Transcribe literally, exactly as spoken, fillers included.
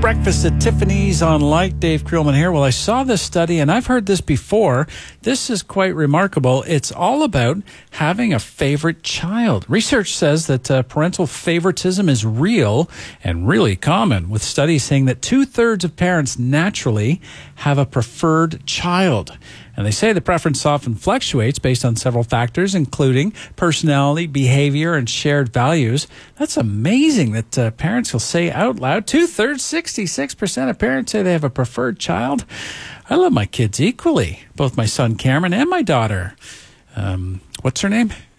Breakfast at Tiffany's on Light. Dave Creelman here. Well, I saw this study, and I've heard this before. This is quite remarkable. It's all about having a favorite child. Research says that uh, parental favoritism is real and really common, with studies saying that two-thirds of parents naturally have a preferred child. And they say the preference often fluctuates based on several factors, including personality, behavior, and shared values. That's amazing that uh, parents will say out loud. Two-thirds, sixty-six percent of parents say they have a preferred child. I love my kids equally, both my son Cameron and my daughter. Um, what's her name?